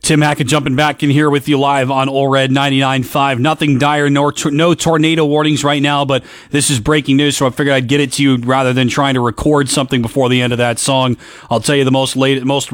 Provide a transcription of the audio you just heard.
Tim Hackett jumping back in here with you live on All Red 99.5. Nothing dire, no tornado warnings right now, but this is breaking news, so I figured I'd get it to you rather than trying to record something before the end of that song. I'll tell you the most